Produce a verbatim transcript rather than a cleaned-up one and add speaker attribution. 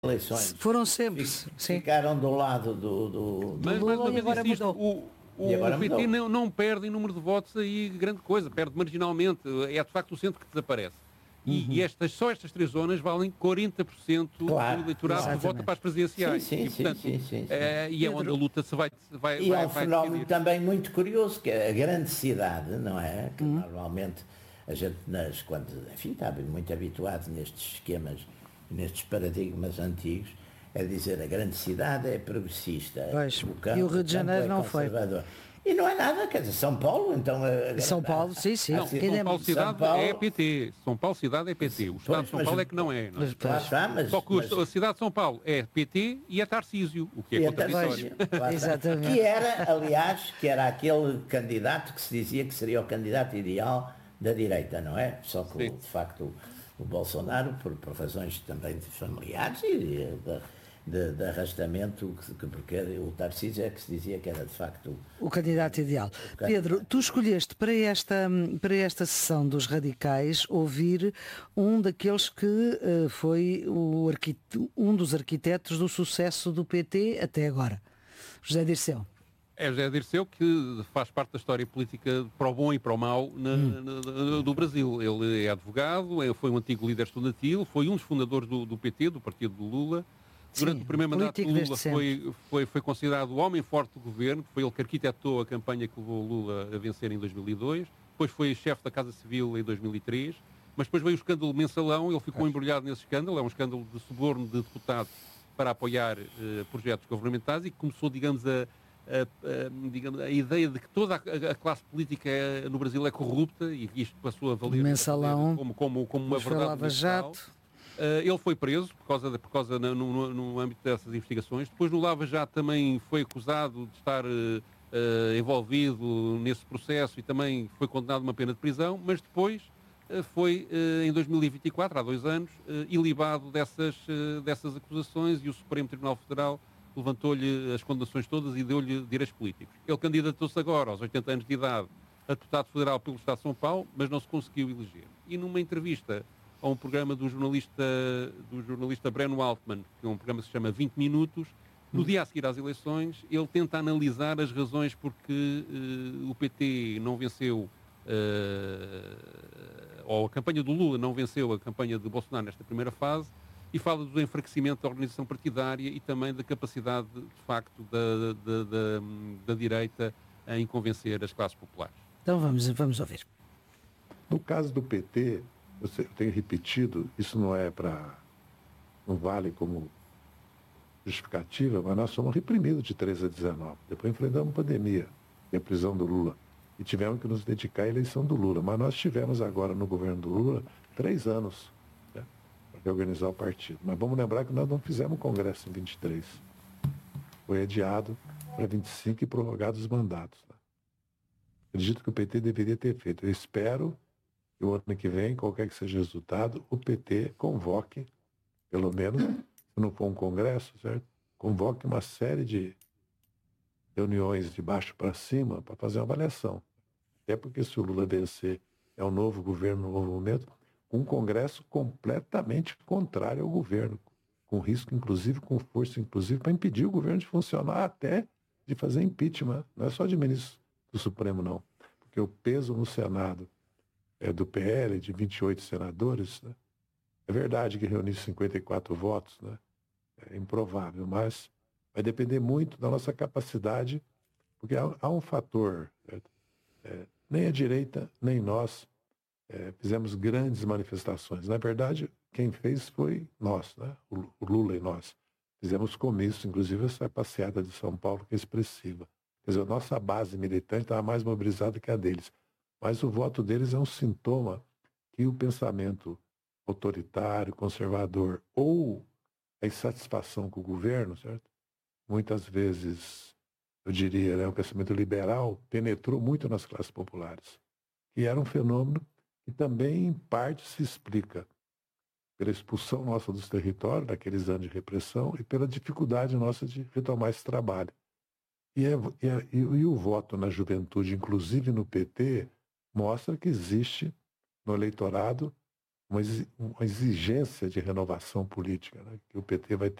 Speaker 1: eleições
Speaker 2: foram sempre,
Speaker 1: fic-
Speaker 2: sim.
Speaker 1: ficaram do lado do, do, do
Speaker 3: Mas,
Speaker 2: Lula
Speaker 3: mas uma
Speaker 2: e
Speaker 3: vez
Speaker 2: agora
Speaker 3: disse isto,
Speaker 2: mudou.
Speaker 3: o,
Speaker 1: E
Speaker 3: o,
Speaker 1: agora
Speaker 3: o P T
Speaker 1: mudou.
Speaker 3: não, não perde em número de votos aí grande coisa, perde marginalmente, é de facto o centro que desaparece. E,
Speaker 1: Uhum.
Speaker 3: e estas, só estas três zonas valem quarenta por cento
Speaker 1: Claro,
Speaker 3: do eleitorado
Speaker 2: claro.
Speaker 3: que vota para as presidenciais.
Speaker 1: Sim, sim,
Speaker 3: e,
Speaker 1: sim,
Speaker 3: portanto,
Speaker 1: sim, sim, sim.
Speaker 3: eh, e é
Speaker 2: Pedro-
Speaker 3: onde a luta se vai, vai,
Speaker 1: E
Speaker 3: vai,
Speaker 1: é um
Speaker 3: vai
Speaker 1: fenómeno
Speaker 3: decidir.
Speaker 1: também muito curioso, que é a grande cidade, não é? Que
Speaker 2: Uhum.
Speaker 1: normalmente a gente, nas, quando, enfim, está muito habituado nestes esquemas, nestes paradigmas antigos, é dizer a grande cidade é progressista,
Speaker 2: Pois,
Speaker 1: o campo,
Speaker 2: e o Rio de
Speaker 1: campo
Speaker 2: Janeiro
Speaker 1: é
Speaker 2: não foi.
Speaker 1: conservador. E não é nada, quer dizer, São Paulo, então... A, a,
Speaker 2: São Paulo, sim, sim.
Speaker 3: Não,
Speaker 2: Quem
Speaker 3: São
Speaker 2: é-
Speaker 3: Paulo cidade
Speaker 1: São Paulo-
Speaker 3: é P T. São Paulo cidade é P T. O Estado de São
Speaker 1: mas-
Speaker 3: Paulo é que não é. Não é?
Speaker 2: Mas,
Speaker 1: Lá está, mas,
Speaker 3: Só que
Speaker 1: mas,
Speaker 3: a cidade de São Paulo é P T e é Tarcísio, o que é
Speaker 1: E
Speaker 3: contraditório.
Speaker 1: até- lá está.
Speaker 2: Exatamente.
Speaker 1: Que era, aliás, que era aquele candidato que se dizia que seria o candidato ideal da direita, não é? Só que,
Speaker 3: Sim.
Speaker 1: de facto, o, o Bolsonaro, por, por razões também de familiares e de, de, de arrastamento, que, que- porque o Tarcísio é que se dizia que era, de facto,
Speaker 2: O candidato ideal.
Speaker 1: candidato.
Speaker 2: Pedro, tu escolheste para esta, para esta sessão dos radicais ouvir um daqueles que eh, foi o arquite- um dos arquitetos do sucesso do P T até agora, José Dirceu.
Speaker 3: É José Dirceu, que faz parte da história política para o bom e para o mau na,
Speaker 2: Hum.
Speaker 3: na- na- do Brasil. Ele é advogado, é- foi um antigo líder estudantil, foi um dos fundadores do, do P T, do partido do Lula. Durante
Speaker 2: Sim,
Speaker 3: o primeiro mandato de
Speaker 2: político
Speaker 3: Lula
Speaker 2: desde
Speaker 3: foi, foi, foi considerado o homem forte do governo, foi ele que arquitetou a campanha que levou o Lula a vencer em dois mil e dois, depois foi chefe da Casa Civil em dois mil e três, mas depois veio o escândalo Mensalão, ele ficou embrulhado nesse escândalo, é um escândalo de suborno de deputados para apoiar eh, projetos governamentais e que começou, digamos, a, a, a, digamos, a ideia de que toda a, a classe política é- no Brasil é corrupta e que isto passou a valer,
Speaker 2: Mensalão,
Speaker 3: como, como, como uma
Speaker 2: depois foi
Speaker 3: verdade
Speaker 2: Lava
Speaker 3: universal.
Speaker 2: Jato.
Speaker 3: Uh, ele foi preso por causa, de, por causa no, no, no âmbito dessas investigações. Depois no Lava Jato também foi acusado de estar uh, uh, envolvido nesse processo e também foi condenado a uma pena de prisão, mas depois uh, foi uh, em dois mil e vinte e quatro, há dois anos, uh, ilibado dessas, uh, dessas acusações e o Supremo Tribunal Federal levantou-lhe as condenações todas e deu-lhe direitos políticos. Ele candidatou-se agora, aos oitenta anos de idade, a deputado federal pelo Estado de São Paulo, mas não se conseguiu eleger. E numa entrevista a um programa do jornalista, do jornalista Breno Altman, que é um programa que se chama vinte minutos, no dia a seguir às eleições, ele tenta analisar as razões porque uh, o P T não venceu, uh, ou a campanha do Lula não venceu a campanha de Bolsonaro nesta primeira fase, e fala do enfraquecimento da organização partidária e também da capacidade, de facto, da, da, da, da direita em convencer as classes populares.
Speaker 2: Então vamos, vamos ouvir.
Speaker 4: No caso do P T, eu sei- eu tenho repetido, isso não é para. não vale como justificativa, mas nós somos reprimidos de treze a dezenove. Depois enfrentamos pandemia e a prisão do Lula. E tivemos que nos dedicar à eleição do Lula. Mas nós tivemos agora no governo do Lula três anos, né, para reorganizar o partido. Mas vamos lembrar que nós não fizemos congresso em vinte e três. Foi adiado para vinte e cinco e prorrogados os mandatos. Né? Acredito que o P T deveria ter feito. Eu espero que o ano que vem, qualquer que seja o resultado, o P T convoque, pelo menos, se não for um congresso, certo? Convoque uma série de reuniões de baixo para cima para fazer uma avaliação. Até porque se o Lula vencer, é um novo governo, um novo momento, um congresso completamente contrário ao governo, com risco, inclusive, com força, inclusive, para impedir o governo de funcionar, até de fazer impeachment. Não é só de ministro do Supremo, não. Porque o peso no Senado é do P L, de vinte e oito senadores, né? É verdade que reunir cinquenta e quatro votos, né? É improvável, mas vai depender muito da nossa capacidade, porque há, há um fator, certo? É, nem a direita, nem nós é, fizemos grandes manifestações. Na verdade, quem fez foi nós, né? o, o Lula e nós. Fizemos comício, inclusive essa passeata de São Paulo, que é expressiva. Quer dizer, a nossa base militante estava mais mobilizada que a deles. Mas o voto deles é um sintoma que o pensamento autoritário, conservador, ou a insatisfação com o governo, certo? Muitas vezes, eu diria, né, o pensamento liberal penetrou muito nas classes populares. E era um fenômeno que também, em parte, se explica pela expulsão nossa dos territórios, daqueles anos de repressão, e pela dificuldade nossa de retomar esse trabalho. E, é, e, é, e, e o voto na juventude, inclusive no P T, mostra que existe no eleitorado uma exigência de renovação política, né, que o P T vai